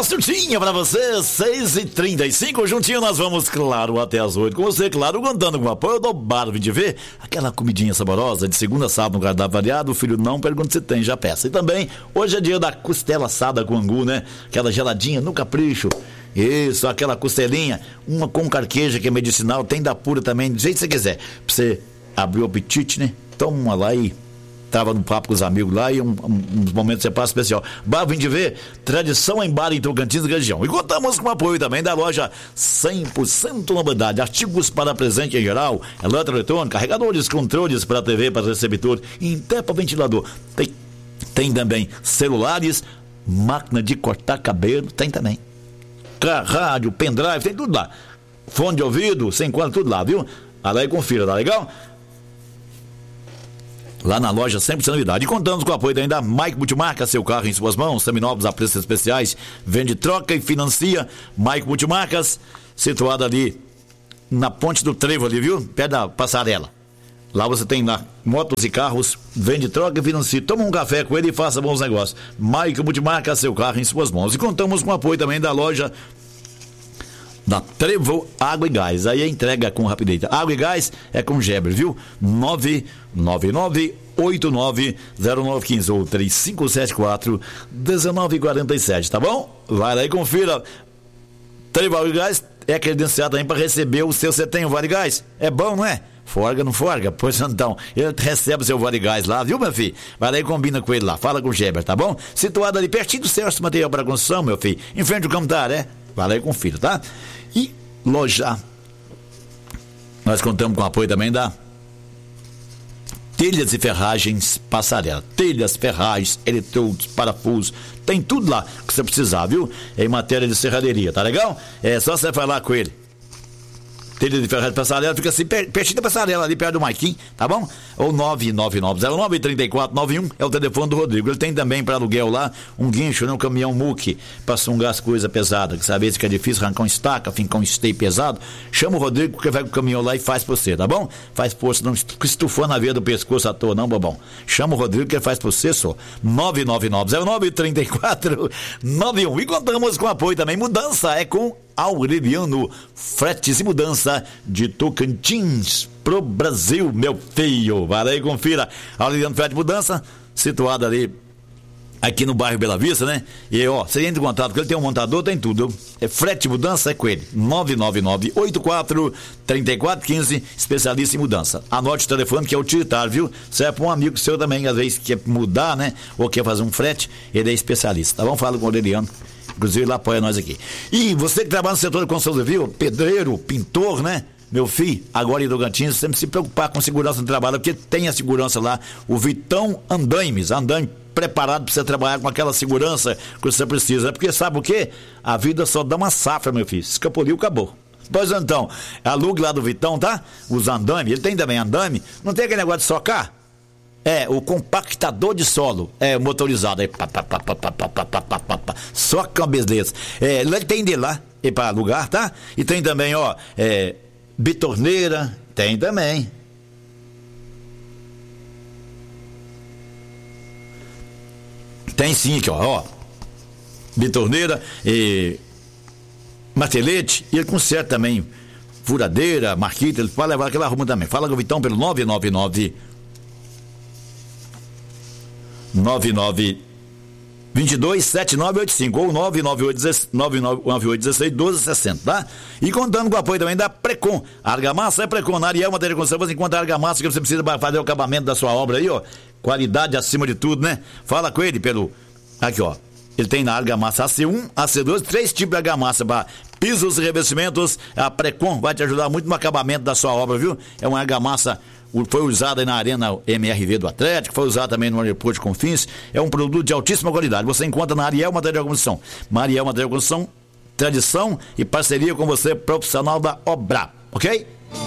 Hora certinha pra você, 6h35, juntinho nós vamos, claro, até as 8 com você, claro, contando com o apoio do Bar Vim de Ver, aquela comidinha saborosa de segunda a sábado no cardápio variado, o filho não pergunta se tem, já peça. E também, hoje é dia da costela assada com angu, né? Aquela geladinha no capricho. Isso, aquela costelinha, uma com carqueja que é medicinal, tem da pura também, do jeito que você quiser. Pra você abrir o apetite, né? Toma uma lá e tava no papo com os amigos lá e uns momentos de paz especial. Bar Vim de Ver, tradição em bar em Tocantins e região. E contamos com o apoio também da loja 100% novidade, artigos para presente em geral, eletroeletrônico, carregadores, controles para TV, para receptor e até para ventilador. Tem também celulares, máquina de cortar cabelo, tem também. Rádio, pendrive, tem tudo lá. Fone de ouvido, sem encontra tudo lá, viu? Vai lá e confira, tá legal? Lá na loja 100% novidade. E contamos com o apoio da Mike Multimarca, seu carro em suas mãos, seminovos a preços especiais, vende, troca e financia. Mike Multimarcas, situado ali na Ponte do Trevo ali, viu? Perto da passarela. Lá você tem lá motos e carros, vende, troca e financia. Toma um café com ele e faça bons negócios. Mike Multimarca, seu carro em suas mãos. E contamos com o apoio também da loja da Trevo Água e Gás. Aí a entrega com rapidez. Água e Gás é com Geber, viu? 999-890915 ou 3574-1947, tá bom? Vai lá e confira. Trevo Água e Gás é credenciado também para receber o seu. Você tem o Vale Gás? É bom, não é? Forga, não forga? Pois então, ele recebe o seu Vale Gás lá, viu, meu filho? Vai lá e combina com ele lá, fala com o Geber, tá bom? Situado ali pertinho do Celso Material para Construção, meu filho, em frente ao Campo da Aré. Vai lá e confira, tá? E loja, nós contamos com o apoio também da Telhas e Ferragens Passarela. Telhas, ferragens, eletrodos, parafusos, tem tudo lá que você precisar, viu? Em matéria de serraderia, tá legal? É só você falar com ele. Telha de Ferragem Passarela, fica assim, pertinho da passarela, ali perto do Maiquim, tá bom? Ou 99909-3491 é o telefone do Rodrigo. Ele tem também para aluguel lá um guincho, né? Um caminhão muque para sungar as coisas pesadas, que sabe que é difícil arrancar um estaca, fincar um esteio pesado. Chama o Rodrigo que vai com o caminhão lá e faz pra você, tá bom? Faz força, não estufando na veia do pescoço à toa, não, bobão. Chama o Rodrigo que ele faz pra você, só. 99909-3491. E contamos com apoio também. Mudança é com Aureliano Fretes e Mudança de Tocantins pro Brasil, meu filho. Vai lá e confira. Aureliano Fretes e Mudança, situado ali aqui no bairro Bela Vista, né? E ó, você entra em contato com ele, tem um montador, tem tudo. É frete e mudança, é com ele. 999-84-3415, especialista em mudança. Anote o telefone que é utilitário, viu? Você é para um amigo seu também, às vezes quer mudar, né? Ou quer fazer um frete, ele é especialista, tá bom? Fala com o Aureliano. Inclusive ele apoia nós aqui. E você que trabalha no setor de construção civil, pedreiro, pintor, né? Meu filho, agora em Tocantins, você tem que se preocupar com segurança no trabalho, porque tem a segurança lá, o Vitão Andaimes preparado para você trabalhar com aquela segurança que você precisa. Porque sabe o quê? A vida só dá uma safra, meu filho. Escapuliu, acabou. Pois então, alugue lá do Vitão, tá? Os andaime, ele tem também andaime. Não tem aquele negócio de socar? É, o compactador de solo, é motorizado, aí, só com a beleza. Ele tem de lá, para alugar, tá? E tem também, ó, bitorneira, tem também. Tem sim aqui, ó, bitorneira, martelete, e ele conserta também furadeira, marquita, ele pode levar aquela arruma também. Fala com o Vitão pelo 999-22-7985 ou 998-16-1260, tá? E contando com o apoio também da Precon. A argamassa é Precon. Na Ariel Matéria de Construção você encontra a argamassa que você precisa para fazer o acabamento da sua obra aí, ó. Qualidade acima de tudo, né? Fala com ele pelo... Aqui, ó. Ele tem na argamassa AC1, AC2, 3 tipos de argamassa para pisos e revestimentos. A Precon vai te ajudar muito no acabamento da sua obra, viu? É uma argamassa... Foi usada aí na Arena MRV do Atlético, foi usada também no aeroporto de Confins. É um produto de altíssima qualidade. Você encontra na Ariel Material de Construção. Ariel Material de Construção, tradição e parceria com você, profissional da obra. Ok?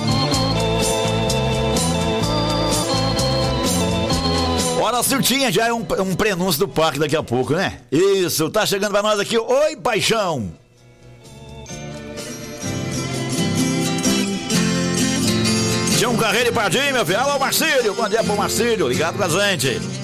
Hora certinha, já é um prenúncio do parque daqui a pouco, né? Isso, tá chegando pra nós aqui. Oi, paixão! Tinha um carreiro e pardinho, meu filho. Alô, Marcílio. Bom dia pro Marcílio. Ligado com a gente.